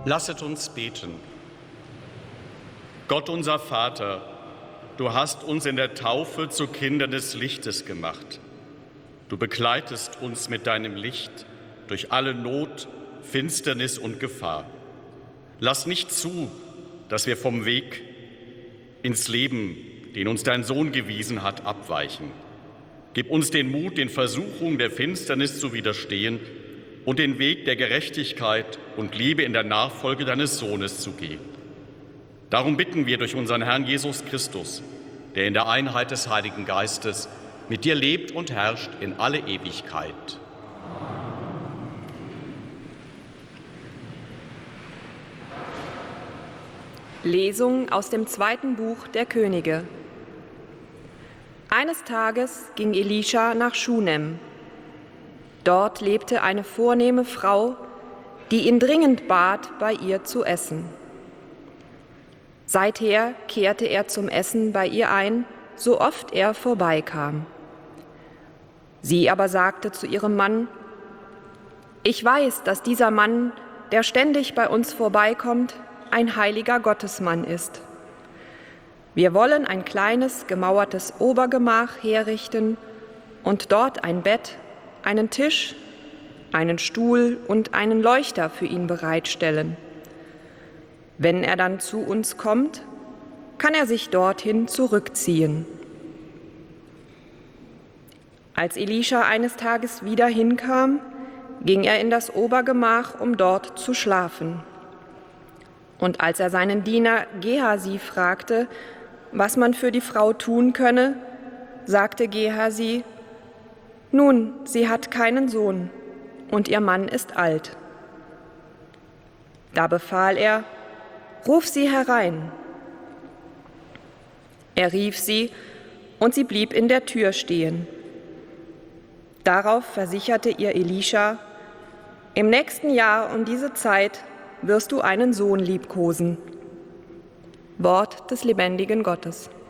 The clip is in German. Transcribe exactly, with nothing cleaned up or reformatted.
Lasset uns beten. Gott, unser Vater, du hast uns in der Taufe zu Kindern des Lichtes gemacht. Du begleitest uns mit deinem Licht durch alle Not, Finsternis und Gefahr. Lass nicht zu, dass wir vom Weg ins Leben, den uns dein Sohn gewiesen hat, abweichen. Gib uns den Mut, den Versuchungen der Finsternis zu widerstehen und den Weg der Gerechtigkeit und Liebe in der Nachfolge deines Sohnes zu gehen. Darum bitten wir durch unseren Herrn Jesus Christus, der in der Einheit des Heiligen Geistes mit dir lebt und herrscht in alle Ewigkeit. Lesung aus dem zweiten Buch der Könige. Eines Tages ging Elisha nach Schunem. Dort lebte eine vornehme Frau, die ihn dringend bat, bei ihr zu essen. Seither kehrte er zum Essen bei ihr ein, so oft er vorbeikam. Sie aber sagte zu ihrem Mann: Ich weiß, dass dieser Mann, der ständig bei uns vorbeikommt, ein heiliger Gottesmann ist. Wir wollen ein kleines, gemauertes Obergemach herrichten und dort ein Bett, einen Tisch, einen Stuhl und einen Leuchter für ihn bereitstellen. Wenn er dann zu uns kommt, kann er sich dorthin zurückziehen. Als Elisha eines Tages wieder hinkam, ging er in das Obergemach, um dort zu schlafen. Und als er seinen Diener Gehasi fragte, was man für die Frau tun könne, sagte Gehasi: Nun, sie hat keinen Sohn und ihr Mann ist alt. Da befahl er: Ruf sie herein. Er rief sie, und sie blieb in der Tür stehen. Darauf versicherte ihr Elisha: Im nächsten Jahr um diese Zeit wirst du einen Sohn liebkosen. Wort des lebendigen Gottes.